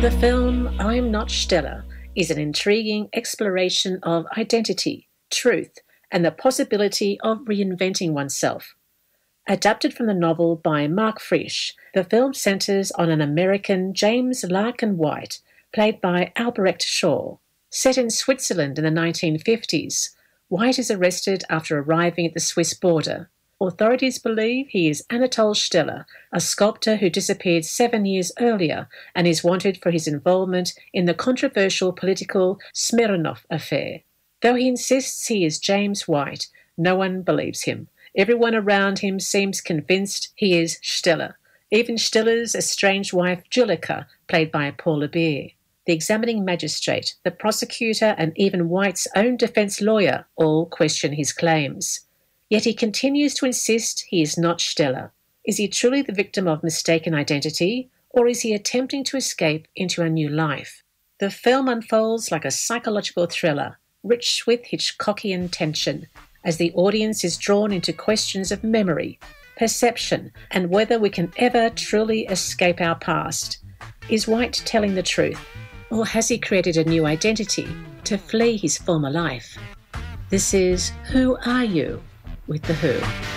The film I'm Not Stella is an intriguing exploration of identity, truth, and the possibility of reinventing oneself. Adapted from the novel by Mark Frisch, the film centres on an American James Larkin White, played by Albrecht Shaw. Set in Switzerland in the 1950s, White is arrested after arriving at the Swiss border. Authorities believe he is Anatole Steller, a sculptor who disappeared 7 years earlier and is wanted for his involvement in the controversial political Smirnov affair. Though he insists he is James White, no one believes him. Everyone around him seems convinced he is Steller, even Steller's estranged wife Julika, played by Paula Beer. The examining magistrate, the prosecutor, and even White's own defence lawyer all question his claims. Yet he continues to insist he is not Steller. Is he truly the victim of mistaken identity, or is he attempting to escape into a new life? The film unfolds like a psychological thriller, rich with Hitchcockian tension, as the audience is drawn into questions of memory, perception, and whether we can ever truly escape our past. Is White telling the truth, or has he created a new identity to flee his former life? This is Who Are You? With The Who.